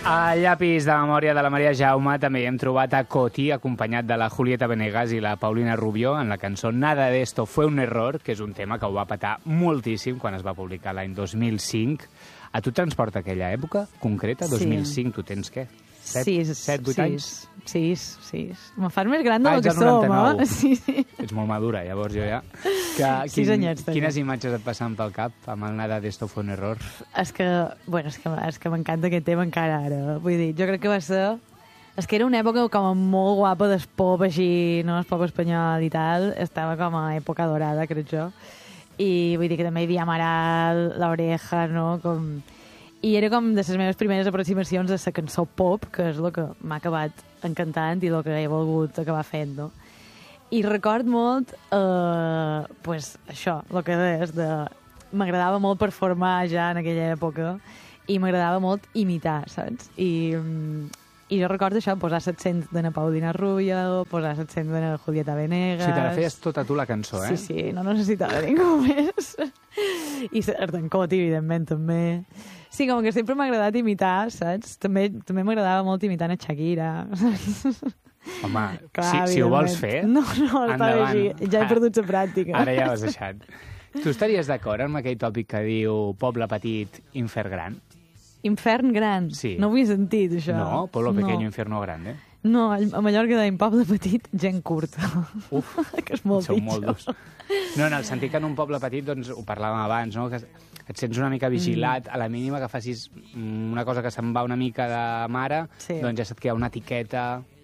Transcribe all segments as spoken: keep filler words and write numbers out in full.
Al llapis de memòria de la Maria Jaume també hem trobat a Coti, acompanyat de la Julieta Venegas i la Paulina Rubio, en la cançó Nada de esto fue un error, que és un tema que ho va petar moltíssim quan es va publicar l'any dos mil cinc. A tu transporta aquella època concreta? dos mil cinc, sí. Tu tens què? set, sis, set, vuit sis, anys? Sis, sis. Me fas més gran del ah, que som, eh? Sí, sí. Ets molt madura, llavors jo ja... Que, sis quin, anyets, també. Quines imatges et passen pel cap amb el Nada de esto fue un error? És que, bueno, és que, és que m'encanta aquest tema encara ara. Vull dir, jo crec que va ser... És que era una època com molt guapa del pop, així, no? El pop espanyol i tal. Estava com a època dorada, crec jo. I vull dir que també hi havia Amaral, l'Oreja, no? Com... I era com de les meves primeres aproximacions a la cançó pop, que és el que m'ha acabat encantant i el que he volgut acabar fent, no? I record molt, eh, pues, això, el que deies, de... m'agradava molt performar ja en aquella època i m'agradava molt imitar, saps? I, i jo recordo això, posar set-cents de la Paulina Rubio, posar set-cents de la Julieta Venegas... O sigui, te la feies tota tu la cançó, eh? Sí, sí, no necessitava ningú més. I d'en Coti, evidentment, també. Sí, com que sempre m'ha agradat imitar, saps? També també m'agradava molt imitar a Shakira. Home, clar, si, si ho vols fer, no, no, endavant. Així. Ja he perdut la pràctica. Ara ja ho has deixat. Tu estaries d'acord amb aquell tòpic que diu poble petit, infern gran? Infern gran? Sí. No ho havia sentit, això. No, pueblo no. pequeño, infierno grande. No, a Mallorca deim poble petit, gent curta. Uf, que és molt sou pitjor. molt durs. No, en el sentit que en un poble petit, doncs, ho parlàvem abans, no? Que et sents una mica vigilat, mm. a la mínima que facis una cosa que se'n va una mica de mare, sí. Doncs ja se't queda una etiqueta...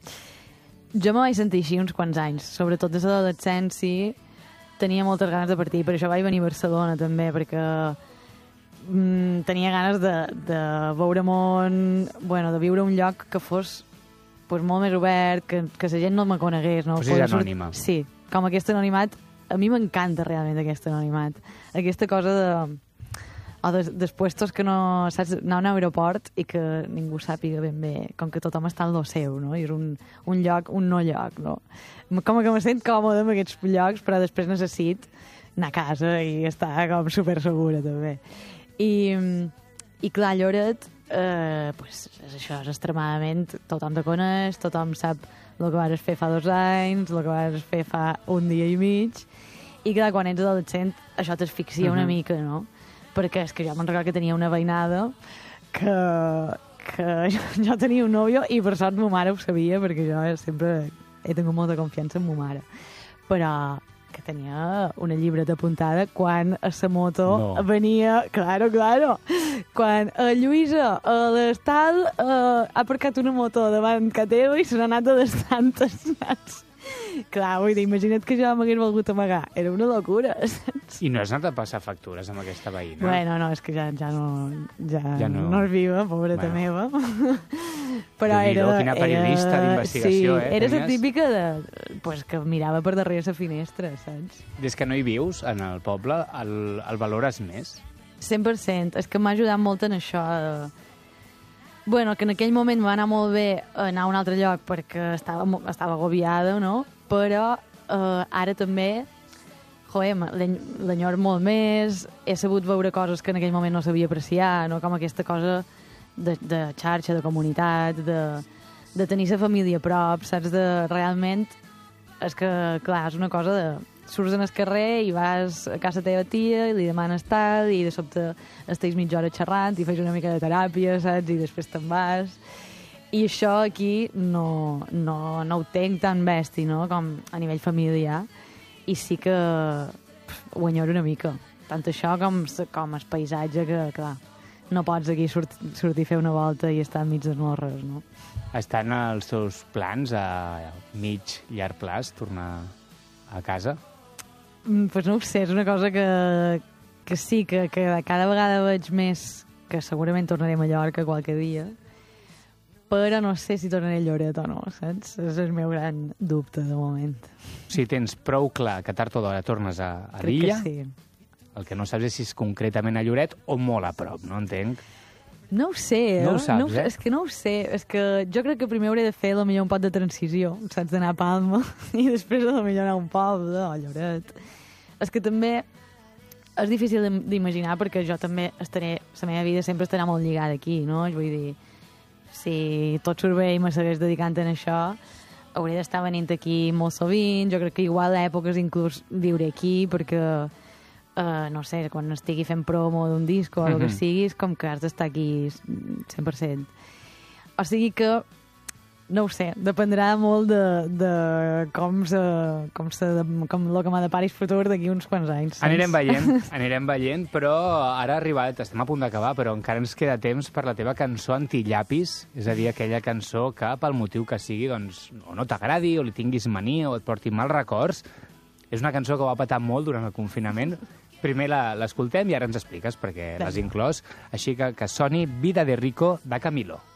Jo me vaig sentir així uns quants anys, sobretot des de l'adolescència, tenia moltes ganes de partir, per això vaig venir a Barcelona també, perquè mm, tenia ganes de, de veure món, bueno, de viure un lloc que fos pues, molt més obert, que, que la gent no me conegués. No? Fossis anònima. Sí, com aquest anonimat, a mi m'encanta realment aquest anonimat. Aquesta cosa de... o des, dels puestos que no saps anar a un aeroport i que ningú sàpiga ben bé, com que tothom està en lo seu, no? I és un, un lloc, un no lloc, no? Com que me sent còmode en aquests llocs, però després necessit anar a casa i estar com super segura, també. I, i clar, Lloret, eh, pues, és això, és extremadament... Tothom te coneix, tothom sap el que vas fer fa dos anys, el que vas fer fa un dia i mig, i clar, quan ets adolescent, això t'asfixia uh-huh. una mica, no? Perquè és que jo me'n recordo que tenia una veïnada que, que jo, jo tenia un nòvio i per sort ma mare ho sabia perquè jo sempre he tingut molta confiança en ma mare. Però que tenia una llibreta apuntada quan a la moto no. venia... Claro, claro. Quan a Lluïsa, a l'estal, eh, ha aparcat una moto davant que teva i se n'ha anat a les tantes, saps? Clar, vull dir, imagina't que jo m'hagués volgut amagar. Era una locura, saps? I no has anat a passar factures amb aquesta veïna? Bueno, no, és que ja, ja, no, ja, ja no... no és viva, pobreta bueno. meva. Però era... Quina periodista era... d'investigació, sí, eh? Era la Tenies... típica de... Pues, que mirava per darrere la finestra, saps? Des que no hi vius, en el poble, el, el valores més? cent per cent. És que m'ha ajudat molt en això. Bueno, que en aquell moment m'ha anat molt bé anar a un altre lloc perquè estava, estava agobiada, no? Però eh, ara també, joder, l'enyor molt més, he sabut veure coses que en aquell moment no sabia apreciar, no? Com aquesta cosa de, de xarxa, de comunitat, de, de tenir la família a prop, saps? De, realment, és que, clar, és una cosa de... Surts en el carrer i vas a casa teva tia i li demanes tal i de sobte estàs mitja hora xerrant i fes una mica de teràpia, saps? I després te'n vas. I això aquí no, no, no ho tenc tan bèstia, no? Com a nivell familiar. I sí que pff, ho enyoro una mica. Tant això com, com el paisatge que, clar, no pots aquí sort, sortir a fer una volta i estar enmig dels morres, no? Estan els teus plans a mig, llarg plaç, tornar a casa? Doncs pues no ho sé, és una cosa que, que sí, que, que cada vegada veig més, que segurament tornaré a Mallorca qualque dia, però no sé si tornaré a Lloret o no, saps? És el meu gran dubte, de moment. Si tens prou clar que tard o d'hora tornes a, a Crec l'illa, que sí. El que no saps és si és concretament a Lloret o molt a prop, no entenc? No ho sé, eh? No ho saps, no ho, eh? És que no ho sé. És que jo crec que primer hauré de fer potser un pot de transició, saps, d'anar a Palma, i després potser anar a un poble, a Lloret. És que també és difícil d'imaginar perquè jo també estaré, la meva vida sempre estarà molt lligada aquí, no? Vull dir, si tot surt bé i me segueix dedicant en això, hauré d'estar venint aquí molt sovint. Jo crec que igual a èpoques inclús viure aquí, perquè, uh, no sé, quan estigui fent promo d'un disc o el Mhm. que sigui, és com que has d'estar aquí cent per cent. O sigui que, no ho sé, dependrà molt de, de com se, com se, com el que m'ha de parir el futur d'aquí uns quants anys. saps? Anirem veient, anirem veient, però ara ha arribat, estem a punt d'acabar, però encara ens queda temps per la teva cançó Antillapis, és a dir, aquella cançó que, pel motiu que sigui, doncs, o no t'agradi, o li tinguis mania, o et porti mals records. És una cançó que va patar molt durant el confinament. Primer la- l'escoltem i ara ens expliques perquè l'has inclòs. Així que que soni Vida de Rico de Camilo.